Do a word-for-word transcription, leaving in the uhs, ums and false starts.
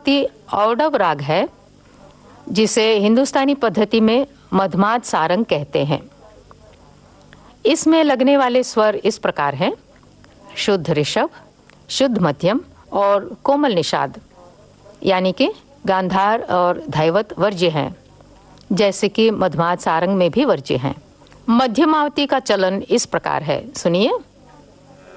मध्यमावती औडव राग है, जिसे हिंदुस्तानी पद्धति में मधमाद सारंग कहते हैं। इसमें लगने वाले स्वर इस प्रकार हैं: शुद्ध ऋषभ, शुद्ध मध्यम और कोमल निषाद, यानी कि गांधार और धैवत वर्ज्य हैं, जैसे कि मधमाद सारंग में भी वर्ज्य हैं। मध्यमावती का चलन इस प्रकार है, सुनिए।